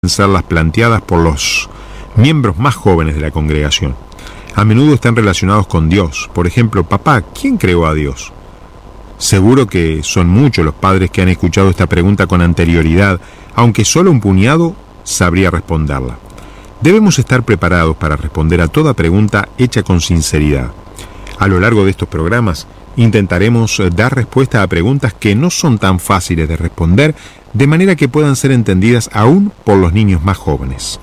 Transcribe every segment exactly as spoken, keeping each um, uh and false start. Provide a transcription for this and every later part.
ser las planteadas por los miembros más jóvenes de la congregación. A menudo están relacionados con Dios. Por ejemplo, papá, ¿quién creó a Dios? Seguro que son muchos los padres que han escuchado esta pregunta con anterioridad, aunque solo un puñado sabría responderla. Debemos estar preparados para responder a toda pregunta hecha con sinceridad. A lo largo de estos programas intentaremos dar respuesta a preguntas que no son tan fáciles de responder, de manera que puedan ser entendidas aún por los niños más jóvenes.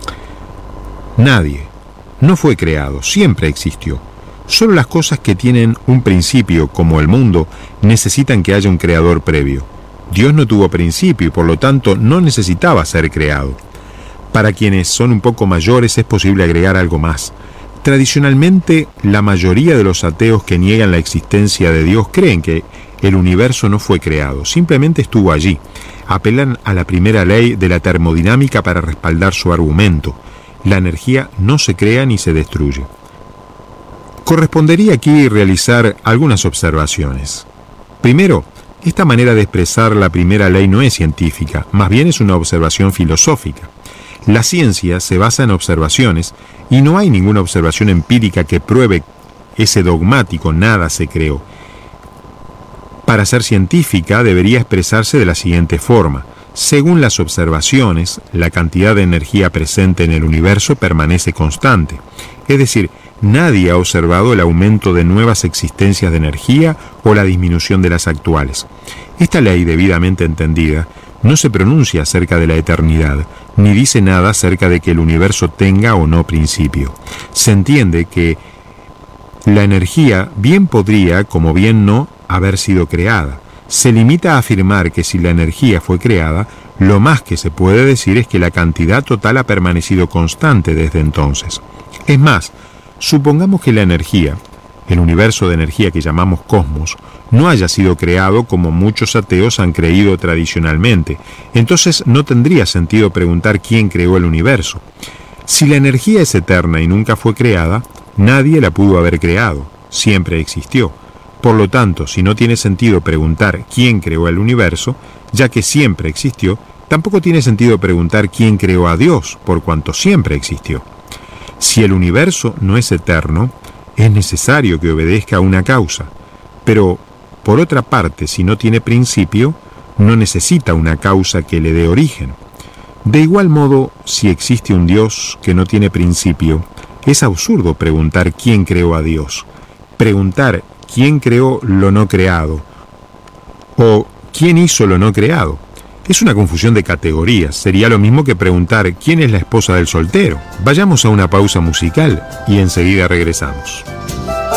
Nadie no fue creado, siempre existió. Solo las cosas que tienen un principio, como el mundo, necesitan que haya un creador previo. Dios no tuvo principio y por lo tanto no necesitaba ser creado. Para quienes son un poco mayores es posible agregar algo más. Tradicionalmente, la mayoría de los ateos que niegan la existencia de Dios creen que el universo no fue creado, simplemente estuvo allí. Apelan a la primera ley de la termodinámica para respaldar su argumento. La energía no se crea ni se destruye. Correspondería aquí realizar algunas observaciones. Primero, esta manera de expresar la primera ley no es científica, más bien es una observación filosófica. La ciencia se basa en observaciones y no hay ninguna observación empírica que pruebe ese dogmático nada se creó. Para ser científica debería expresarse de la siguiente forma. Según las observaciones, la cantidad de energía presente en el universo permanece constante. Es decir, nadie ha observado el aumento de nuevas existencias de energía o la disminución de las actuales. Esta ley, debidamente entendida, no se pronuncia acerca de la eternidad, ni dice nada acerca de que el universo tenga o no principio. Se entiende que la energía bien podría, como bien no, haber sido creada. Se limita a afirmar que si la energía fue creada, lo más que se puede decir es que la cantidad total ha permanecido constante desde entonces. Es más, supongamos que la energía, el universo de energía que llamamos cosmos, no haya sido creado como muchos ateos han creído tradicionalmente. Entonces no tendría sentido preguntar quién creó el universo. Si la energía es eterna y nunca fue creada, nadie la pudo haber creado, siempre existió. Por lo tanto, si no tiene sentido preguntar quién creó el universo, ya que siempre existió, tampoco tiene sentido preguntar quién creó a Dios, por cuanto siempre existió. Si el universo no es eterno, es necesario que obedezca a una causa. Pero, por otra parte, si no tiene principio, no necesita una causa que le dé origen. De igual modo, si existe un Dios que no tiene principio, es absurdo preguntar quién creó a Dios. Preguntar quién creó lo no creado o quién hizo lo no creado es una confusión de categorías. Sería lo mismo que preguntar quién es la esposa del soltero. Vayamos a una pausa musical y enseguida regresamos.